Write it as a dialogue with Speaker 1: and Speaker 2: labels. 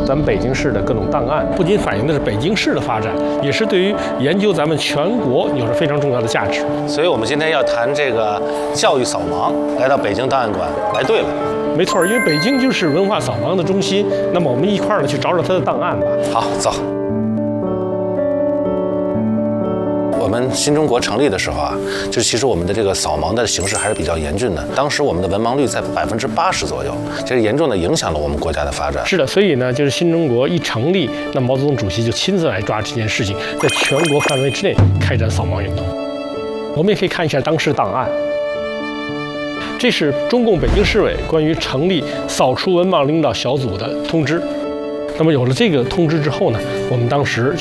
Speaker 1: 咱们北京市的各种档案，不仅反映的是北京市的发展，也是对于研究咱们全国有着非常重要的价值。
Speaker 2: 所以我们今天要谈这个教育扫盲，来到北京档案馆来对了。
Speaker 1: 没错，因为北京就是文化扫盲的中心，那么我们一块儿呢去找找它的档案吧。
Speaker 2: 好，走。我们新中国成立的时候啊，就其实我们的这个扫盲的形势还是比较严峻的。当时我们的文盲率在80%左右，其实严重的影响了我们国家的发展。
Speaker 1: 是的，所以呢，就是新中国一成立，那毛泽东主席就亲自来抓这件事情，在全国范围之内开展扫盲运动。我们也可以看一下当时档案。这是中共北京市委关于成立扫除文盲领导小组的通知。那么有了这个通知之后呢，我们当时